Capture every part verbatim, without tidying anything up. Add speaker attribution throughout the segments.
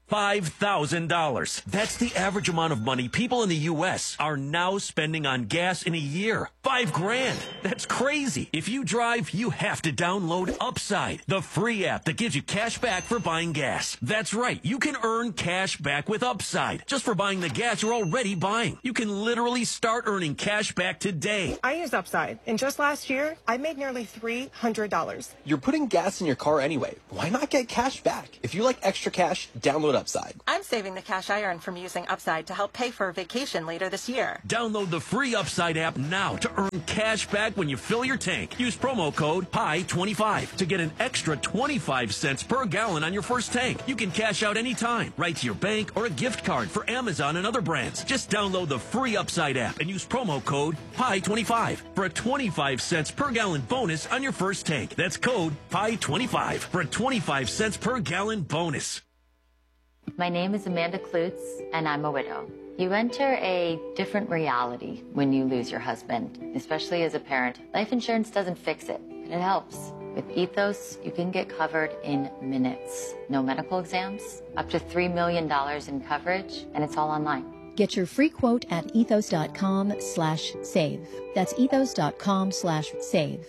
Speaker 1: five thousand dollars. That's the average amount of money people in the U S are now spending on gas in a year. Five grand. That's crazy. If you drive, you have to download Upside, the free app that gives you cash back for buying gas. That's right. You can earn cash back with Upside just for buying the gas you're already buying. You can literally start earning cash back today.
Speaker 2: I use Upside, and just last year, I made nearly three hundred dollars.
Speaker 3: You're putting gas in your car anyway. Why not get cash back? If you like extra cash, download Upside.
Speaker 4: I'm saving the cash I earn from using Upside to help pay for a vacation later this year.
Speaker 1: Download the free Upside app now to earn cash back when you fill your tank. Use promo code P I twenty-five to get an extra twenty-five cents per gallon on your first tank. You can cash out anytime, right to your bank or a gift card for Amazon and other brands. Just download the free Upside app and use promo code P I twenty-five for a twenty-five cents per gallon bonus on your first tank. That's code P I twenty-five for a twenty-five cents per gallon bonus.
Speaker 5: My name is Amanda Klutz, and I'm a widow. You enter a different reality when you lose your husband, especially as a parent. Life insurance doesn't fix it, but it helps. With Ethos, you can get covered in minutes. No medical exams, up to three million dollars in coverage, and it's all online.
Speaker 6: Get your free quote at ethos.com slash save. That's ethos.com slash save.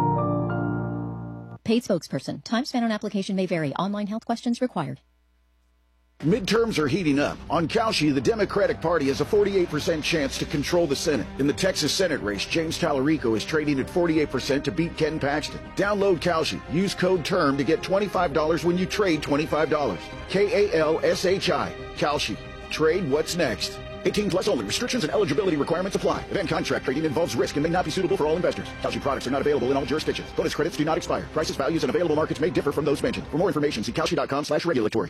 Speaker 6: Paid spokesperson. Time spent on application may vary. Online health questions required.
Speaker 7: Midterms are heating up. On Kalshi, the Democratic Party has a forty-eight percent chance to control the Senate. In the Texas Senate race, James Tallarico is trading at forty-eight percent to beat Ken Paxton. Download Kalshi. Use code TERM to get twenty-five dollars when you trade twenty-five dollars. K A L S H I. Kalshi. Trade what's next. eighteen plus only. Restrictions and eligibility requirements apply. Event contract trading involves risk and may not be suitable for all investors. Kalshi products are not available in all jurisdictions. Bonus credits do not expire. Prices, values, and available markets may differ from those mentioned. For more information, see kalshi.com slash regulatory.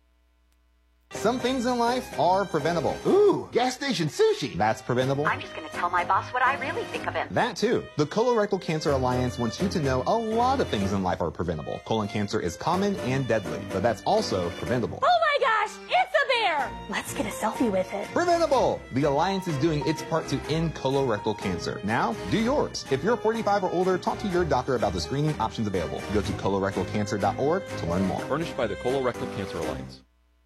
Speaker 8: Some things in life are preventable. Ooh, gas station sushi. That's preventable.
Speaker 9: I'm just going to tell my boss what I really think of him.
Speaker 8: That too. The Colorectal Cancer Alliance wants you to know a lot of things in life are preventable. Colon cancer is common and deadly, but that's also preventable.
Speaker 9: Oh my gosh, it's a bear! Let's get a selfie with it.
Speaker 8: Preventable! The Alliance is doing its part to end colorectal cancer. Now, do yours. If you're forty-five or older, talk to your doctor about the screening options available. Go to colorectal cancer dot org to learn more.
Speaker 10: Furnished by the Colorectal Cancer Alliance.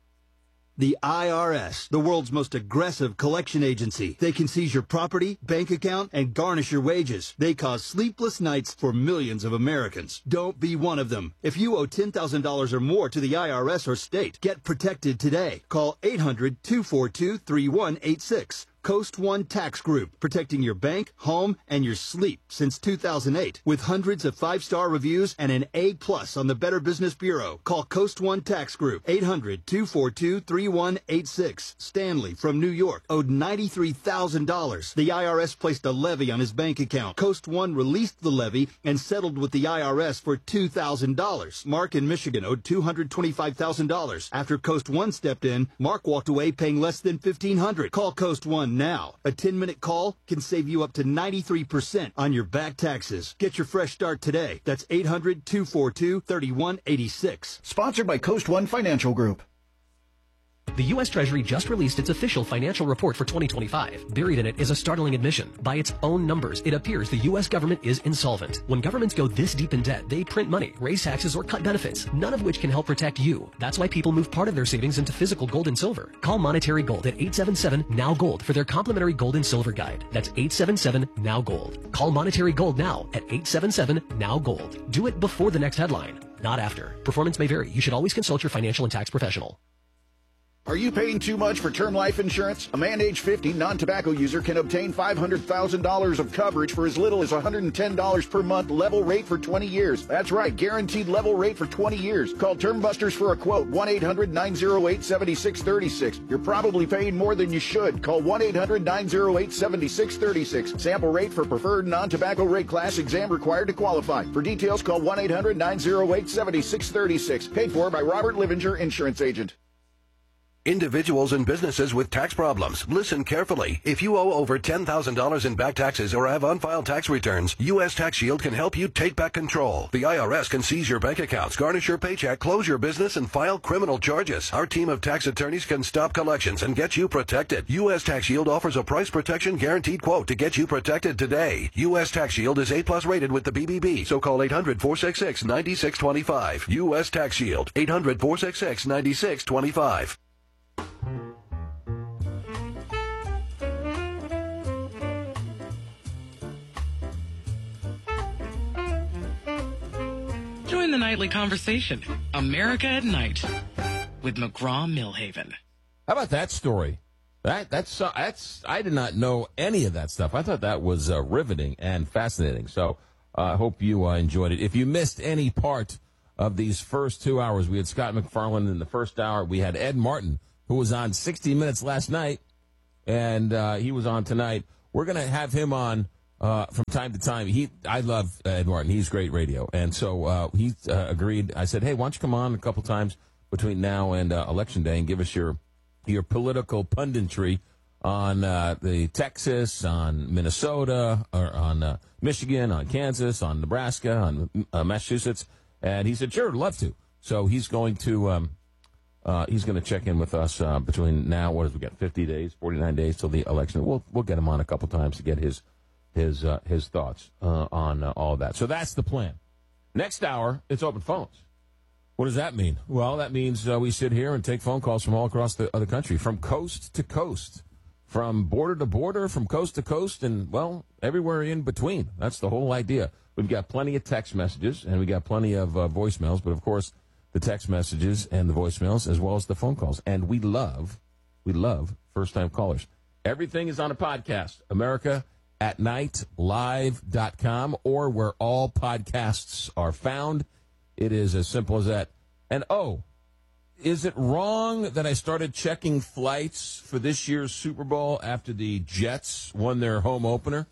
Speaker 11: The I R S, the world's most aggressive collection agency. They can seize your property, bank account, and garnish your wages. They cause sleepless nights for millions of Americans. Don't be one of them. If you owe ten thousand dollars or more to the I R S or state, get protected today. Call eight hundred, two four two, three one eight six. Coast One Tax Group, protecting your bank, home, and your sleep since two thousand eight. With hundreds of five-star reviews and an A plus on the Better Business Bureau. Call Coast One Tax Group, eight hundred, two four two, three one eight six. Stanley from New York owed ninety-three thousand dollars. The I R S placed a levy on his bank account. Coast One released the levy and settled with the I R S for two thousand dollars. Mark in Michigan owed two hundred twenty-five thousand dollars. After Coast One stepped in, Mark walked away paying less than fifteen hundred dollars. Call Coast One now. A ten-minute call can save you up to ninety-three percent on your back taxes. Get your fresh start today. That's eight hundred, two four two, three one eight six.
Speaker 7: Sponsored by Coast One Financial Group.
Speaker 12: The U S Treasury just released its official financial report for twenty twenty-five. Buried in it is a startling admission. By its own numbers, it appears the U S government is insolvent. When governments go this deep in debt, they print money, raise taxes, or cut benefits, none of which can help protect you. That's why people move part of their savings into physical gold and silver. Call Monetary Gold at eight seven seven, N O W Gold for their complimentary gold and silver guide. That's eight seven seven, N O W Gold. Call Monetary Gold now at eight seven seven, N O W Gold. Do it before the next headline, not after. Performance may vary. You should always consult your financial and tax professional.
Speaker 7: Are you paying too much for term life insurance? A man age fifty, non-tobacco user can obtain five hundred thousand dollars of coverage for as little as one hundred ten dollars per month, level rate for twenty years. That's right, guaranteed level rate for twenty years. Call Term Busters for a quote, one eight hundred, nine oh eight, seven six three six. You're probably paying more than you should. Call one eight hundred, nine oh eight, seven six three six. Sample rate for preferred non-tobacco rate class, exam required to qualify. For details, call one eight hundred, nine oh eight, seven six three six. Paid for by Robert Livinger, Insurance Agent.
Speaker 13: Individuals and businesses with tax problems, listen carefully. If you owe over ten thousand dollars in back taxes or have unfiled tax returns, U S Tax Shield can help you take back control. The I R S can seize your bank accounts, garnish your paycheck, close your business, and file criminal charges. Our team of tax attorneys can stop collections and get you protected. U S Tax Shield offers a price protection guaranteed quote to get you protected today. U S Tax Shield is A plus rated with the B B B, so call eight hundred, four six six, nine six two five. U S Tax Shield, eight hundred, four six six, nine six two five.
Speaker 14: Join the nightly conversation, America at Night, with McGraw-Millhaven.
Speaker 15: How about that story? That that's uh, that's I did not know any of that stuff. I thought that was uh, riveting and fascinating. So I uh, hope you uh, enjoyed it. If you missed any part of these first two hours, we had Scott McFarland in the first hour. We had Ed Martin, who was on sixty minutes last night, and uh, he was on tonight. We're going to have him on uh, from time to time. He, I love Ed Martin. He's great radio. And so uh, he uh, agreed. I said, hey, why don't you come on a couple times between now and uh, Election Day and give us your your political punditry on uh, the Texas, on Minnesota, or on uh, Michigan, on Kansas, on Nebraska, on uh, Massachusetts. And he said, sure, I'd love to. So he's going to um, uh, he's going to check in with us uh, between now, what is we got, fifty days, forty-nine days till the election. We'll we'll get him on a couple times to get his his uh, his thoughts uh, on uh, all of that. So that's the plan. Next hour, it's open phones. What does that mean? Well, that means uh, we sit here and take phone calls from all across the other country, from coast to coast, from border to border, from coast to coast, and, well, everywhere in between. That's the whole idea. We've got plenty of text messages, and we got plenty of uh, voicemails, but, of course, the text messages and the voicemails, as well as the phone calls. And we love, we love first-time callers. Everything is on a podcast, America at night live dot com, or where all podcasts are found. It is as simple as that. And, oh, is it wrong that I started checking flights for this year's Super Bowl after the Jets won their home opener?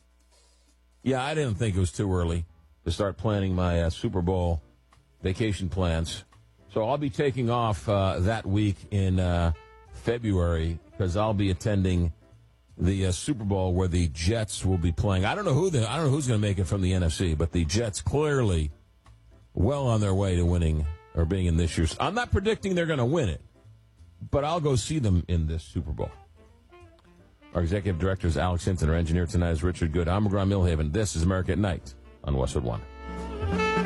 Speaker 15: Yeah, I didn't think it was too early to start planning my uh, Super Bowl vacation plans. So I'll be taking off uh, that week in uh, February because I'll be attending the uh, Super Bowl where the Jets will be playing. I don't know who the I don't know who's going to make it from the N F C, but the Jets clearly well on their way to winning or being in this year's. I'm not predicting they're going to win it, but I'll go see them in this Super Bowl. Our executive director is Alex Hinton. Our engineer tonight is Richard Good. I'm McGraw-Millhaven. This is America at Night on Westwood One.